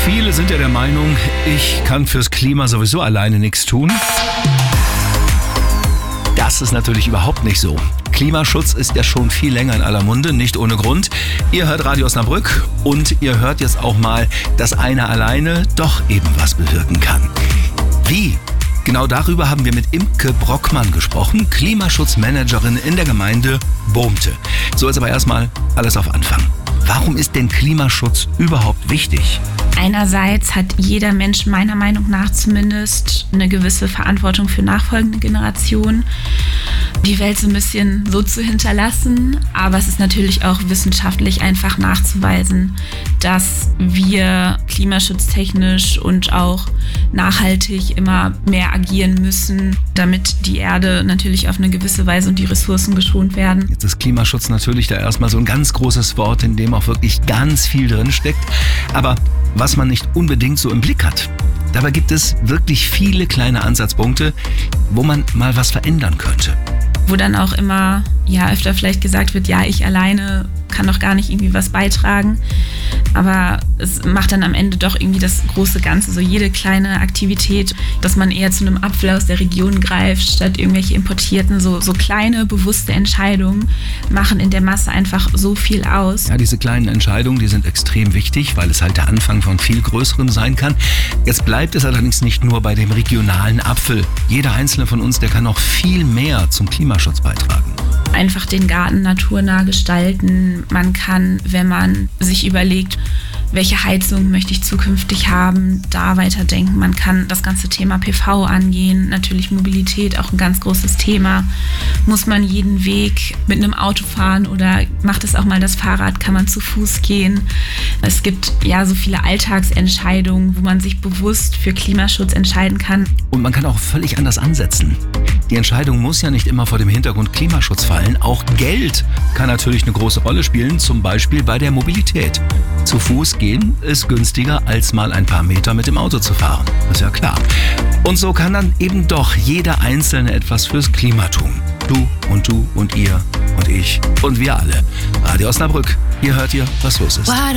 Viele sind ja der Meinung, ich kann fürs Klima sowieso alleine nichts tun. Das ist natürlich überhaupt nicht so. Klimaschutz ist ja schon viel länger in aller Munde, nicht ohne Grund. Ihr hört Radio Osnabrück und ihr hört jetzt auch mal, dass einer alleine doch eben was bewirken kann. Wie? Genau darüber haben wir mit Imke Brockmann gesprochen, Klimaschutzmanagerin in der Gemeinde Bohmte. So, jetzt aber erstmal alles auf Anfang. Warum ist denn Klimaschutz überhaupt wichtig? Einerseits hat jeder Mensch meiner Meinung nach zumindest eine gewisse Verantwortung für nachfolgende Generationen, die Welt so ein bisschen so zu hinterlassen. Aber es ist natürlich auch wissenschaftlich einfach nachzuweisen, dass wir klimaschutztechnisch und auch nachhaltig immer mehr agieren müssen, damit die Erde natürlich auf eine gewisse Weise und die Ressourcen geschont werden. Jetzt ist Klimaschutz natürlich da erstmal so ein ganz großes Wort, in dem auch wirklich ganz viel drin steckt. Aber was man nicht unbedingt so im Blick hat. Dabei gibt es wirklich viele kleine Ansatzpunkte, wo man mal was verändern könnte. Wo dann auch immer öfter vielleicht gesagt wird, ja, ich alleine kann doch gar nicht irgendwie was beitragen. Aber es macht dann am Ende doch irgendwie das große Ganze, so jede kleine Aktivität, dass man eher zu einem Apfel aus der Region greift, statt irgendwelche importierten, so kleine, bewusste Entscheidungen machen in der Masse einfach so viel aus. Ja, diese kleinen Entscheidungen, die sind extrem wichtig, weil es halt der Anfang von viel Größerem sein kann. Jetzt bleibt es allerdings nicht nur bei dem regionalen Apfel. Jeder Einzelne von uns, der kann noch viel mehr zum Klimaschutz beitragen. Einfach den Garten naturnah gestalten. Man kann, wenn man sich überlegt, welche Heizung möchte ich zukünftig haben, da weiterdenken. Man kann das ganze Thema PV angehen. Natürlich Mobilität, auch ein ganz großes Thema. Muss man jeden Weg mit einem Auto fahren oder macht es auch mal das Fahrrad? Kann man zu Fuß gehen? Es gibt ja so viele Alltagsentscheidungen, wo man sich bewusst für Klimaschutz entscheiden kann. Und man kann auch völlig anders ansetzen. Die Entscheidung muss ja nicht immer vor dem Hintergrund Klimaschutz fallen. Auch Geld kann natürlich eine große Rolle spielen, zum Beispiel bei der Mobilität. Zu Fuß gehen ist günstiger, als mal ein paar Meter mit dem Auto zu fahren. Ist ja klar. Und so kann dann eben doch jeder Einzelne etwas fürs Klima tun. Du und ihr und ich und wir alle. Radio Osnabrück, hier hört ihr, was los ist.